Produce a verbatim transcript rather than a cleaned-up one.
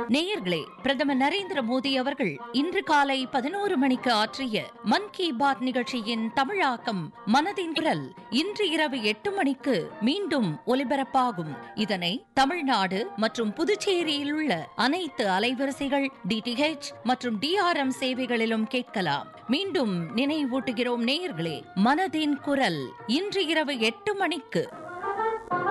நேயர்களே, பிரதமர் நரேந்திர மோடி அவர்கள் இன்று காலை பதினோரு மணிக்கு ஆற்றிய மன் கி பாத் நிகழ்ச்சியின் தமிழாக்கம் மனதின் குரல் இன்று இரவு எட்டு மணிக்கு மீண்டும் ஒலிபரப்பாகும். இதனை தமிழ்நாடு மற்றும் புதுச்சேரியில் உள்ள அனைத்து அலைவரிசைகள் டிடிஹெச் மற்றும் டிஆர்எம் சேவைகளிலும் கேட்கலாம். மீண்டும் நினைவூட்டுகிறோம் நேயர்களே, மனதின் குரல் இன்று இரவு எட்டு மணிக்கு.